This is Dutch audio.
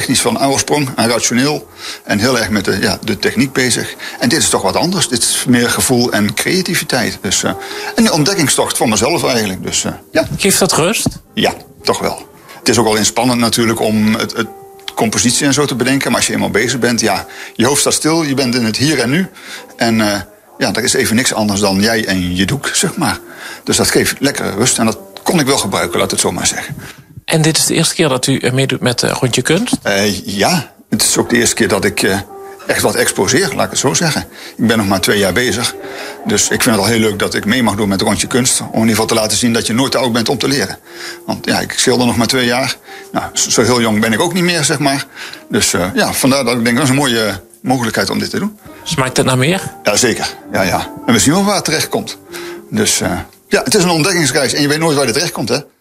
technisch van oorsprong en rationeel. En heel erg met de techniek bezig. En dit is toch wat anders. Dit is meer gevoel en creativiteit. Dus, een ontdekkingstocht van mezelf eigenlijk. Dus, ja. Geeft dat rust? Ja, toch wel. Het is ook wel inspannend natuurlijk om het compositie en zo te bedenken. Maar als je eenmaal bezig bent, je hoofd staat stil. Je bent in het hier en nu. En er is even niks anders dan jij en je doek, zeg maar. Dus dat geeft lekkere rust. En dat kon ik wel gebruiken, laat het zo maar zeggen. En dit is de eerste keer dat u meedoet met Rondje Kunst? Ja, het is ook de eerste keer dat ik echt wat exposeer, laat ik het zo zeggen. Ik ben nog maar 2 jaar bezig. Dus ik vind het al heel leuk dat ik mee mag doen met Rondje Kunst. Om in ieder geval te laten zien dat je nooit te oud bent om te leren. Want ik schilder nog maar 2 jaar. Nou, zo heel jong ben ik ook niet meer, zeg maar. Dus vandaar dat ik denk, dat is een mooie mogelijkheid om dit te doen. Smaakt het naar meer? Ja, zeker. Ja. En we zien wel waar het terecht komt. Dus het is een ontdekkingsreis en je weet nooit waar het terecht komt, hè.